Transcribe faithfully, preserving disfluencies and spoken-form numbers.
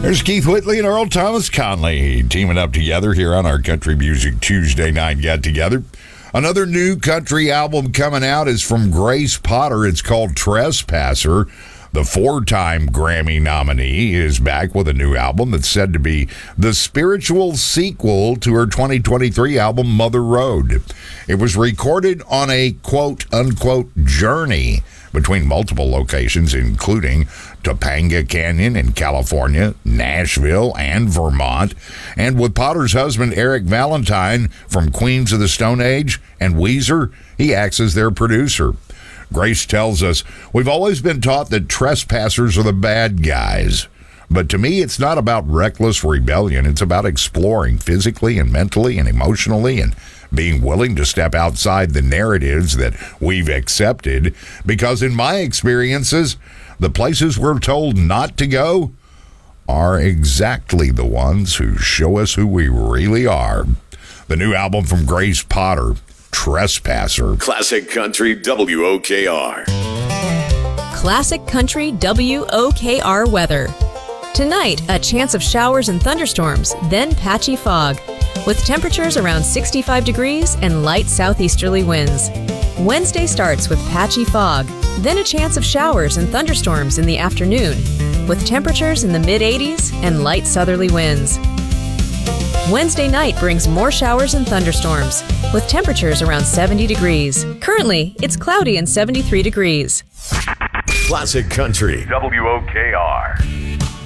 There's Keith Whitley and Earl Thomas Conley teaming up together here on our Country Music Tuesday night get-together. Another new country album coming out is from Grace Potter. It's called Trespasser. The four-time Grammy nominee is back with a new album that's said to be the spiritual sequel to her twenty twenty-three album, Mother Road. It was recorded on a quote-unquote journey between multiple locations, including Topanga Canyon in California, Nashville, and Vermont, and with Potter's husband, Eric Valentine, from Queens of the Stone Age and Weezer, he acts as their producer. Grace tells us, we've always been taught that trespassers are the bad guys. But to me, it's not about reckless rebellion. It's about exploring physically and mentally and emotionally and being willing to step outside the narratives that we've accepted. Because in my experiences, the places we're told not to go are exactly the ones who show us who we really are. The new album from Grace Potter, Trespasser. Classic Country W O K R. Classic Country W O K R weather. Tonight, a chance of showers and thunderstorms, then patchy fog, with temperatures around sixty-five degrees and light southeasterly winds. Wednesday starts with patchy fog, then a chance of showers and thunderstorms in the afternoon, with temperatures in the mid-eighties and light southerly winds. Wednesday night brings more showers and thunderstorms, with temperatures around seventy degrees. Currently, it's cloudy and seventy-three degrees. Classic Country W O K R.